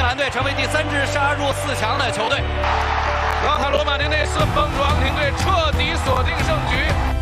兰队成为第3支杀入4强的球队。 老塔罗马尼内斯疯狂艇队彻底锁定胜局。